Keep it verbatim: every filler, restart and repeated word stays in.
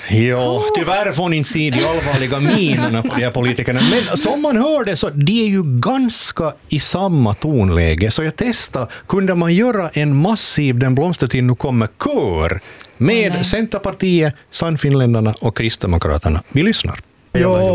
Ja, tyvärr får ni inte se de allvarliga minerna på de här politikerna. Men som man hörde så de är ju ganska i samma tonläge. Så jag testade, kunde man göra en massiv Den blomstertid nu kommer kör med Nej. Centerpartiet, Sannfinländarna och Kristdemokraterna. Vi lyssnar. Ja,